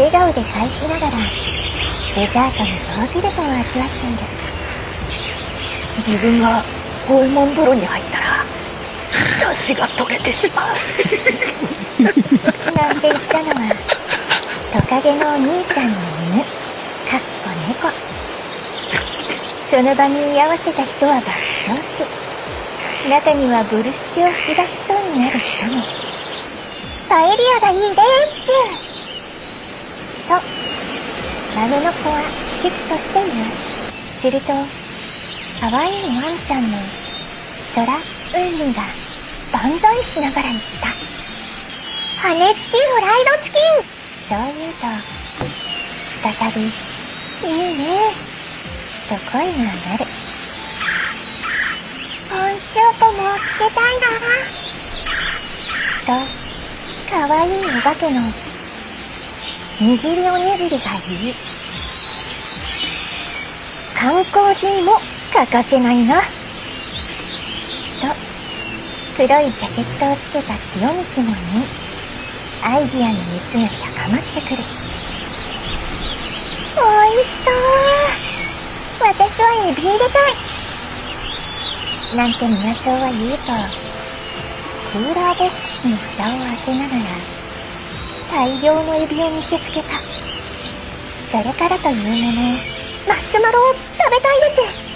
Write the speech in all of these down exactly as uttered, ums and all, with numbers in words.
笑顔で返しながらデザートのヨーグルトを味わっている。 自分がゴエモン風呂に入ったら出汁が取れてしまうなんて言ったのはトカゲのお兄さんの犬、かっこ猫。その場に居合わせた人は爆笑し、中にはブルシチを吹き出しそうになる人も。パエリアがいいですとマメの子は危機としている。するとかわいいワンちゃんのソラ・ウンリンが万歳しながら言った。羽根付きフライドチキン。そう言うと再びいいねと声が上がる。温塩ともつけたいなとかわいいお化けの握りおにぎりが言い、缶コーヒーも欠かせないなと黒いジャケットをつけたティオミキも言い、アイディアの熱が高まってくる。おいしそう。私はエビ入れたいなんて宮荘は言うと、クーラーボックスの蓋を開けながら大量のエビを見せつけた。それからというもの、マッシュマロを食べたいです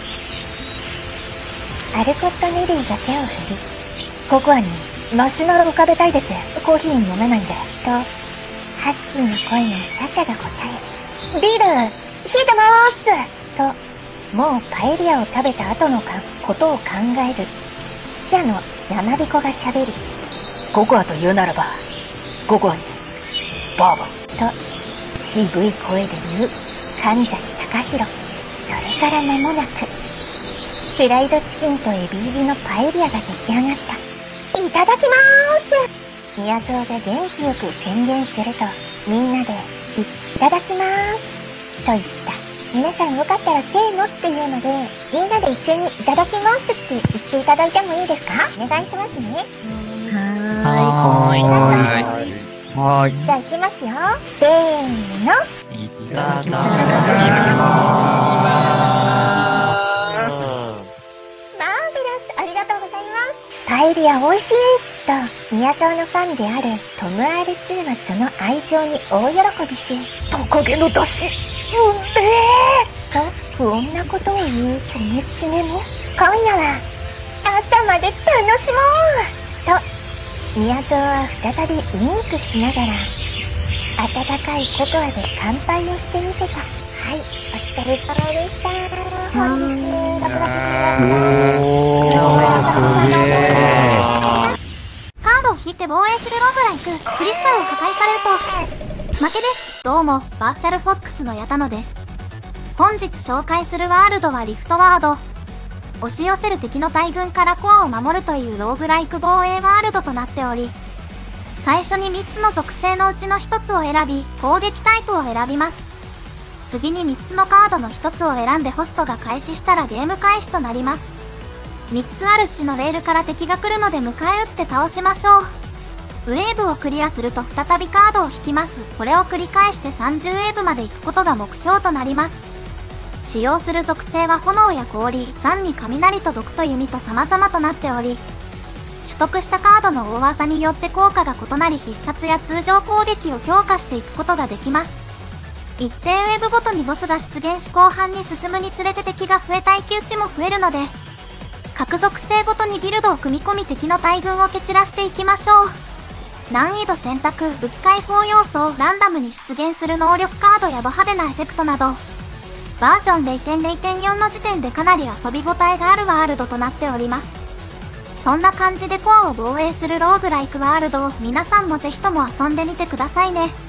。アルコット・ネリーが手を振り、ココアにマシュマロを食べたいです。コーヒー飲めないんで。と、ハスキーの声のサシャが答え、ビール、冷えてまーすと、もうパエリアを食べた後のかことを考えるちっちゃの山彦が喋り、 ココアと言うならば、ココアにバーボンと渋い声で言う神崎隆弘。それから間もなく、フライドチキンとエビ入りのパエリアが出来上がった。いただきまーす。宮蔵が元気よく宣言すると、みんなでいただきまーすと言った。皆さんよかったらせーのっていうので、みんなで一緒にいただきますって言っていただいてもいいですか？お願いしますね。 はーい。 はーい。 はーい。 じゃあ行きますよ。せーの。 いただきます。 パエリア美味しいと宮蔵のファンであるトム アールツー はその愛情に大喜びし、 トカゲの出汁、うんめーと不穏なことを言うチョメチメも、今夜は朝まで楽しもうと宮蔵は再びウインクしながら温かいココアで乾杯をしてみせた。はい、お疲れ様でした。本日ろくがつじゅうよっかカードを引いて防衛するローグライク、クリスタルを破壊されると負けです。どうもバーチャルフォックスの矢田野です。本日紹介するワールドはリフトワード。押し寄せる敵の大軍からコアを守るというローグライク防衛ワールドとなっており、最初にみっつの属性のうちのひとつを選び攻撃タイプを選びます。次にみっつのカードのひとつを選んでホストが開始したらゲーム開始となります。みっつあるうちのレールから敵が来るので迎え撃って倒しましょう。ウェーブをクリアすると再びカードを引きます。これを繰り返してさんじゅうウェーブまで行くことが目標となります。使用する属性は炎や氷、残に雷と毒と弓と様々となっており、取得したカードの大技によって効果が異なり必殺や通常攻撃を強化していくことができます。一定ウェーブごとにボスが出現し後半に進むにつれて敵が増え耐久値も増えるので、各属性ごとにビルドを組み込み敵の大軍を蹴散らしていきましょう。難易度選択、武器解放要素をランダムに出現する能力カードやド派手なエフェクトなど、バージョン れいてんれいてんよん の時点でかなり遊び応えがあるワールドとなっております。そんな感じでコアを防衛するローグライクワールドを皆さんもぜひとも遊んでみてくださいね。